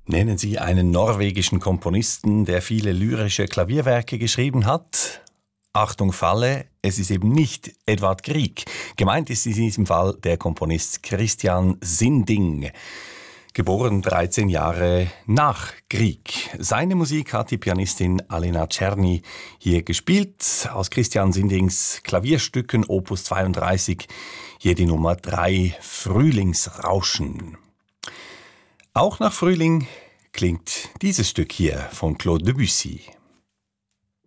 Nennen Sie einen norwegischen Komponisten, der viele lyrische Klavierwerke geschrieben hat? Achtung Falle, es ist eben nicht Edvard Grieg. Gemeint ist in diesem Fall der Komponist Christian Sinding. Geboren 13 Jahre nach Grieg. Seine Musik hat die Pianistin Alena Czerny hier gespielt. Aus Christian Sindings Klavierstücken Opus 32, hier die Nummer 3, Frühlingsrauschen. Auch nach Frühling klingt dieses Stück hier von Claude Debussy.